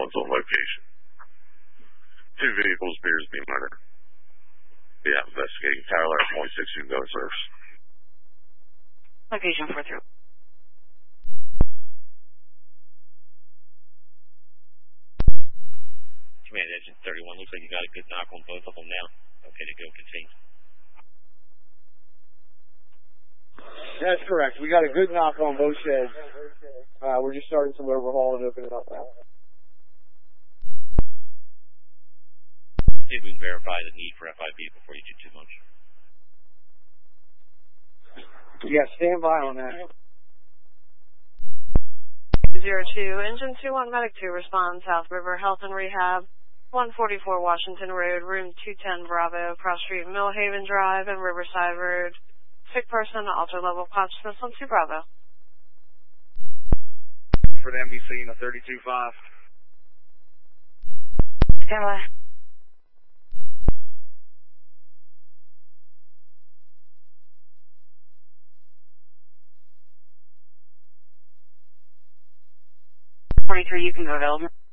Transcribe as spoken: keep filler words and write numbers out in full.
ambulance on location. Two vehicles appears to be murder. Yeah, investigating. Tyler at point six, you can go to service. Location four through. Command engine thirty-one, looks like you got a good knock on both of them now. Okay to go, continue. That's correct. We got a good knock on both sheds. Uh, we're just starting some overhaul and opening up now. See if we can verify the need for F I B before you do too much. Yeah, stand by on that. Zero two, engine two one, medic two, respond, South River Health and Rehab, one forty-four Washington Road, room two ten Bravo, cross street Millhaven Drive and Riverside Road. Sick person, alter level consciousness on two Bravo. For the M B C in a thirty-two five. Stand by. forty-three, you can go available.